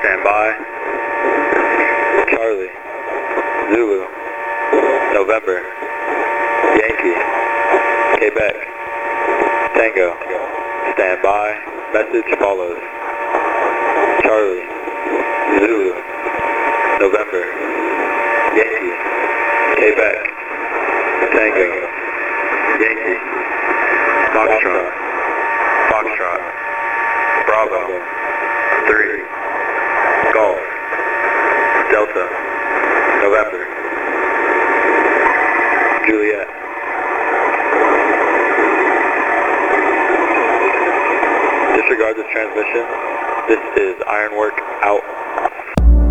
stand by. Charlie, Zulu, November, Yankee, Quebec, Tango, stand by. Message follows. Charlie, Zulu, November, Yankee, Quebec, Tango, Yankee, Foxtrot, Foxtrot, Bravo, 3, Golf, Delta, November, Juliet. Disregard this transmission. This is Ironwork out.